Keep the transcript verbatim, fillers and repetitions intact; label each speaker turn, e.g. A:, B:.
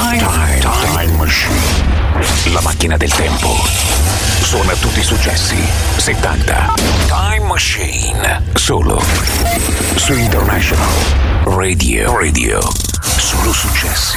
A: Time, time, time Machine. La macchina del tempo. Suona tutti i successi settanta. Time Machine. Solo su International Radio. Radio. Solo successi.